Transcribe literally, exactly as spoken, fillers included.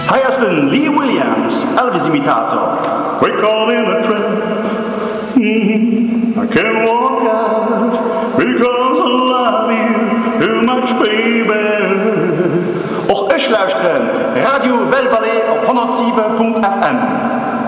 Feiersten Lee Williams, Elvis-Imitator. We call in a trap. Mm-hmm. I can't walk out because I love you too much, baby. Och ich lauschtren Radio Belle Vallée op honderd zeven punt f m.